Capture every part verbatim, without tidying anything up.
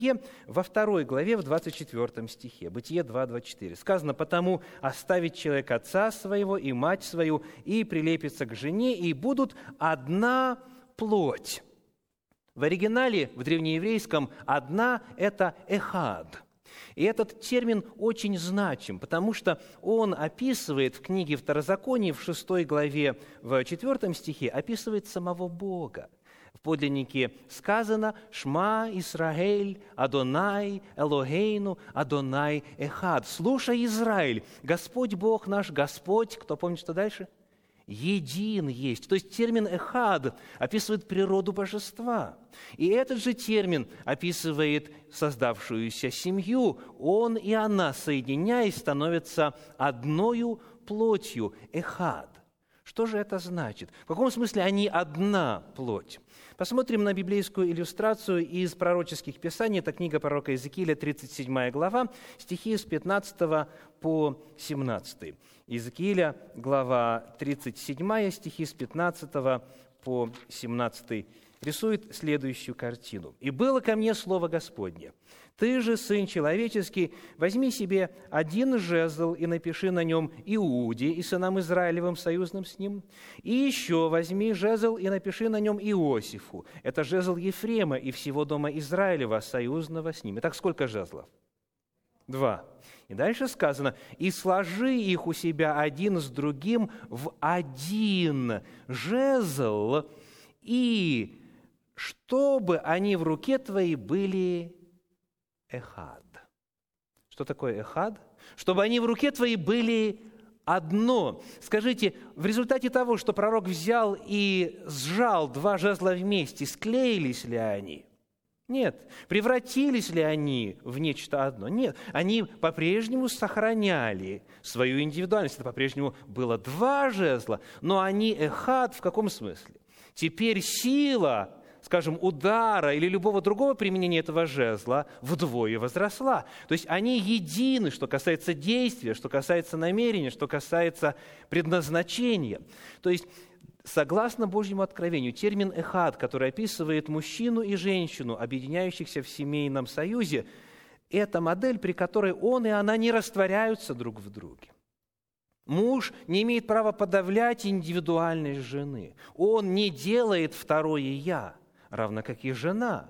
во второй главе, в двадцать четвёртом стихе, Бытие два, двадцать четыре. Сказано: «Потому оставит человек отца своего и мать свою, и прилепится к жене, и будут одна плоть». В оригинале, в древнееврейском, «одна» — это «эхад». И этот термин очень значим, потому что он описывает в книге Второзакония, в шестой главе, в четвёртом стихе, описывает самого Бога. В подлиннике сказано: «Шма Исраэль, Адонай, Элогейну, Адонай Эхад». «Слушай, Израиль, Господь Бог наш, Господь», кто помнит, что дальше? «Един есть». То есть термин «эхад» описывает природу божества. И этот же термин описывает создавшуюся семью. Он и она, соединяясь, становятся одною плотью, эхад. Что же это значит? В каком смысле они одна плоть? Посмотрим на библейскую иллюстрацию из пророческих писаний. Это книга пророка Иезекииля, тридцать седьмая глава, стихи с пятнадцатого по семнадцатый. Иезекииля, глава тридцать седьмая, стихи с пятнадцатого по семнадцатый, рисует следующую картину. «И было ко мне слово Господне: ты же, сын человеческий, возьми себе один жезл и напиши на нем Иуде и сынам Израилевым, союзным с ним, и еще возьми жезл и напиши на нем Иосифу». Это жезл Ефрема и всего дома Израилева, союзного с ним. Итак, сколько жезлов? Два. И дальше сказано: «И сложи их у себя один с другим в один жезл, и чтобы они в руке твоей были эхад». Что такое эхад? Чтобы они в руке твоей были одно. Скажите, в результате того, что пророк взял и сжал два жезла вместе, склеились ли они? Нет. Превратились ли они в нечто одно? Нет. Они по-прежнему сохраняли свою индивидуальность. Это по-прежнему было два жезла, но они эхад в каком смысле? Теперь сила, скажем, удара или любого другого применения этого жезла вдвое возросла. То есть они едины, что касается действия, что касается намерения, что касается предназначения. То есть, согласно Божьему откровению, термин «эхад», который описывает мужчину и женщину, объединяющихся в семейном союзе, это модель, при которой он и она не растворяются друг в друге. Муж не имеет права подавлять индивидуальность жены. Он не делает второе «я», равно как и жена.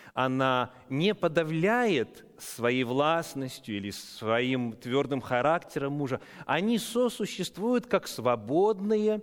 Она не подавляет своей властностью или своим твердым характером мужа. Они сосуществуют как свободные,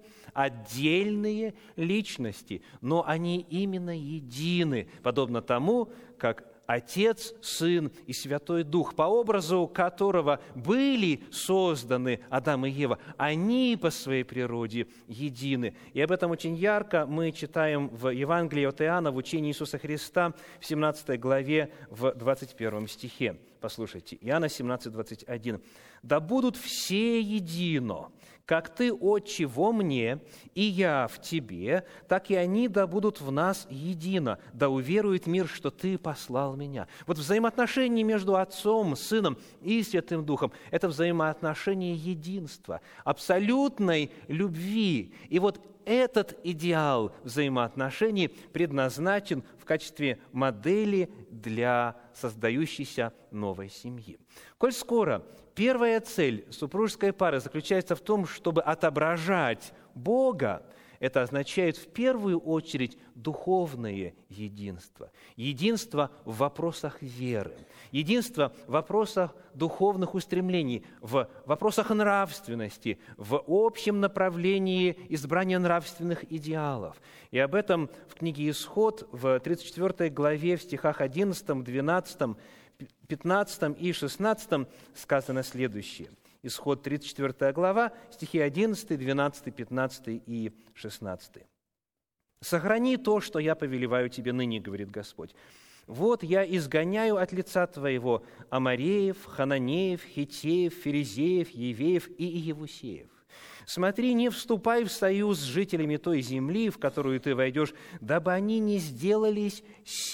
отдельные личности, но они именно едины, подобно тому, как Отец, Сын и Святой Дух, по образу которого были созданы Адам и Ева, они по своей природе едины. И об этом очень ярко мы читаем в Евангелии от Иоанна, в учении Иисуса Христа, в семнадцатой главе, в двадцать первом стихе. Послушайте, Иоанна семнадцать, двадцать один. «Да будут все едино, как Ты, Отче, во мне, и я в Тебе, так и они да будут в нас едино, да уверует мир, что Ты послал меня». Вот взаимоотношения между Отцом, Сыном и Святым Духом – это взаимоотношения единства, абсолютной любви. И вот этот идеал взаимоотношений предназначен в качестве модели для создающейся новой семьи. Коль скоро первая цель супружеской пары заключается в том, чтобы отображать Бога, это означает в первую очередь духовное единство. Единство в вопросах веры, единство в вопросах духовных устремлений, в вопросах нравственности, в общем направлении избрания нравственных идеалов. И об этом в книге «Исход» в тридцать четвёртой главе в стихах одиннадцатом, двенадцатом, пятнадцатом и шестнадцатом сказано следующее. Исход, тридцать четвёртая глава, стихи одиннадцатый, двенадцатый, пятнадцатый и шестнадцатый. «Сохрани то, что я повелеваю тебе ныне, говорит Господь. Вот я изгоняю от лица твоего Амореев, Хананеев, Хиттеев, Ферезеев, Евеев и Иевусеев. Смотри, не вступай в союз с жителями той земли, в которую ты войдешь, дабы они не сделались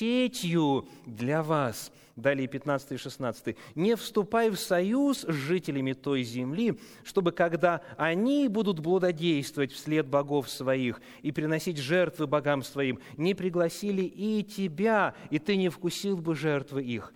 сетью для вас». Далее пятнадцатый и шестнадцатый. «Не вступай в союз с жителями той земли, чтобы, когда они будут блудодействовать вслед богов своих и приносить жертвы богам своим, не пригласили и тебя, и ты не вкусил бы жертвы их.